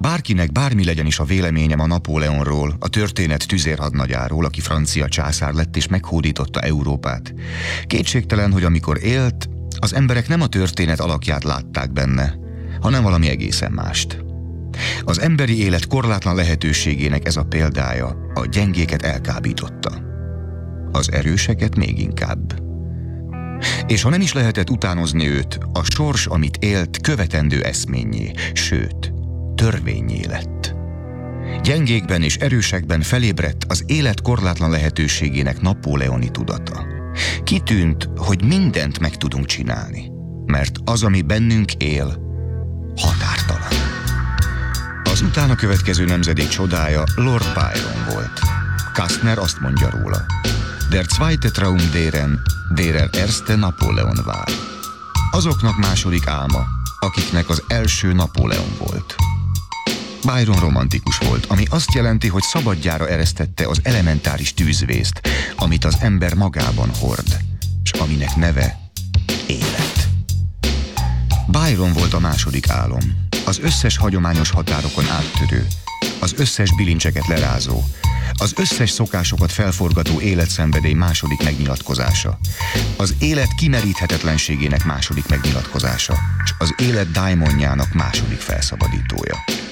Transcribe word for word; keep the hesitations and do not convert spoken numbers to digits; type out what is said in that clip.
Bárkinek bármi legyen is a véleményem a Napóleonról, a történet tüzérhadnagyáról, aki francia császár lett és meghódította Európát, kétségtelen, hogy amikor élt, az emberek nem a történet alakját látták benne, hanem valami egészen mást. Az emberi élet korlátlan lehetőségének ez a példája a gyengéket elkábította, az erőseket még inkább. És ha nem is lehetett utánozni őt, a sors, amit élt, követendő eszménnyé, sőt, törvényé lett. Gyengékben és erősekben felébredt az élet korlátlan lehetőségének napóleoni tudata. Kitűnt, hogy mindent meg tudunk csinálni, mert az, ami bennünk él, határtalan. Az utána következő nemzedék csodája Lord Byron volt. Kastner azt mondja róla: Der zweite Traum deren, derer erste Napóleon war. Azoknak második álma, akiknek az első Napóleon volt. Byron romantikus volt, ami azt jelenti, hogy szabadjára eresztette az elementáris tűzvészt, amit az ember magában hord, és aminek neve élet. Byron volt a második álom, az összes hagyományos határokon áttörő, az összes bilincseket lerázó, az összes szokásokat felforgató életszenvedély második megnyilatkozása, az élet kimeríthetetlenségének második megnyilatkozása, és az élet dájmonjának második felszabadítója.